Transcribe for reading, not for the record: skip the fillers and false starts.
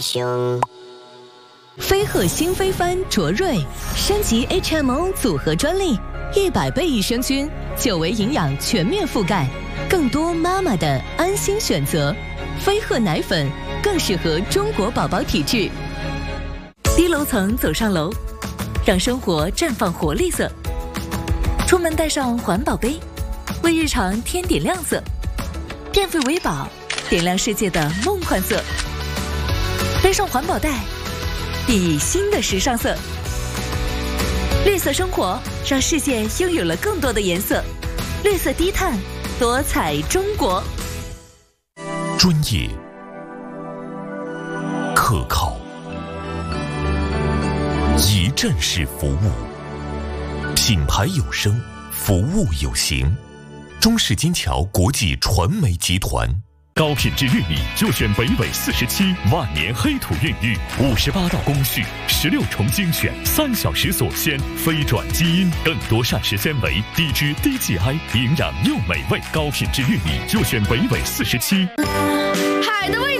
飞鹤新飞帆卓瑞升级 HMO 组合专利，100倍益生菌，9维营养全面覆盖，更多妈妈的安心选择。飞鹤奶粉更适合中国宝宝体质。低楼层走上楼，让生活绽放活力色。出门带上环保杯，为日常添点亮色。电费为宝，点亮世界的梦幻色。背上环保袋，熠熠新的时尚色。绿色生活让世界拥有了更多的颜色。绿色低碳，多彩中国。 专业、可靠、一站式服务，品牌有声，服务有形。中式金桥国际传媒集团。 高品质玉米就选北纬47万年黑土孕育，58道工序，16重精选，3小时锁鲜，非转基因，更多膳食纤维，低脂低 GI， 营养又美味。高品质玉米就选北纬47。 海的味